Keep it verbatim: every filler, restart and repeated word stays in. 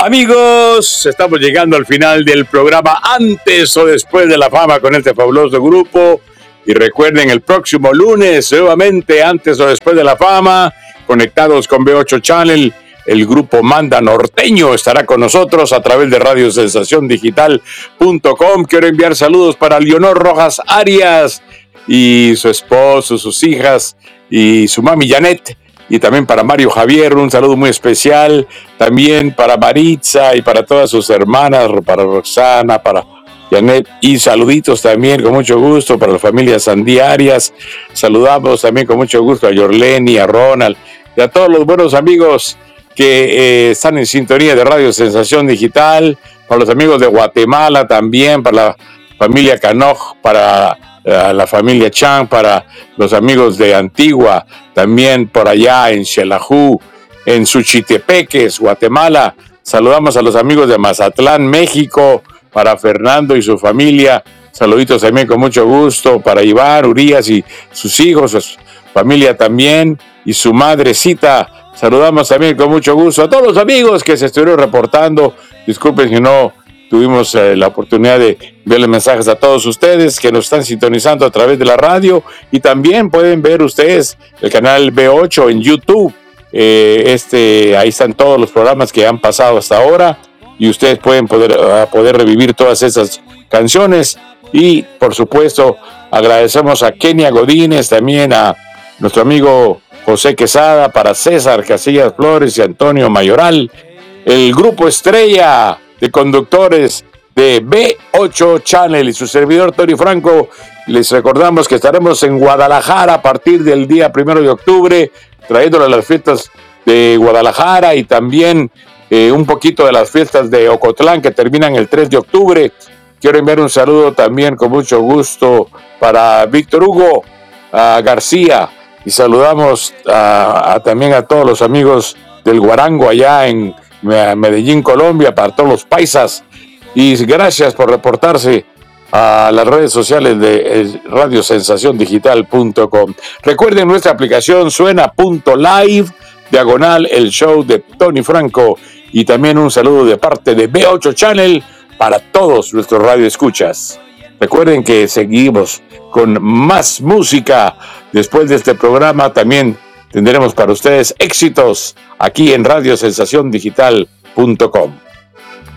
Amigos, estamos llegando al final del programa Antes o Después de la Fama con este fabuloso grupo. Y recuerden, el próximo lunes, nuevamente, Antes o Después de la Fama, conectados con B ocho Channel, el grupo Manda Norteño estará con nosotros a través de radio sensación digital punto com. Quiero enviar saludos para Leonor Rojas Arias y su esposo, sus hijas y su mami Janet. Y también para Mario Javier, un saludo muy especial. También para Maritza y para todas sus hermanas, para Roxana, para Janet. Y saluditos también con mucho gusto para la familia Sandí Arias. Saludamos también con mucho gusto a Yorleni, a Ronald y a todos los buenos amigos que eh, están en sintonía de Radio Sensación Digital. Para los amigos de Guatemala también, para la familia Canoj, para a la familia Chang, para los amigos de Antigua, también por allá en Xelajú, en Suchitepeques, Guatemala. Saludamos a los amigos de Mazatlán, México, para Fernando y su familia. Saluditos también con mucho gusto para Iván Urias y sus hijos, su familia también, y su madrecita. Saludamos también con mucho gusto a todos los amigos que se estuvieron reportando. Disculpen si no tuvimos eh, la oportunidad de verle mensajes a todos ustedes que nos están sintonizando a través de la radio, y también pueden ver ustedes el canal B ocho en YouTube. Eh, este, ahí están todos los programas que han pasado hasta ahora y ustedes pueden poder, uh, poder revivir todas esas canciones. Y por supuesto agradecemos a Kenia Godínez, también a nuestro amigo José Quesada, para César Casillas Flores y Antonio Mayoral, el grupo estrella de conductores de B ocho Channel y su servidor Tony Franco. Les recordamos que estaremos en Guadalajara a partir del día primero de octubre, trayéndole las fiestas de Guadalajara y también eh, un poquito de las fiestas de Ocotlán que terminan el tres de octubre. Quiero enviar un saludo también con mucho gusto para Víctor Hugo a García, y saludamos a, a, también a todos los amigos del Guarango allá en Medellín, Colombia, para todos los paisas. Y gracias por reportarse a las redes sociales de radio sensación digital punto com. Recuerden nuestra aplicación suena punto live, diagonal el show de Tony Franco, y también un saludo de parte de B ocho Channel para todos nuestros radioescuchas. Recuerden que seguimos con más música. Después de este programa también tendremos para ustedes éxitos aquí en radio sensación digital punto com.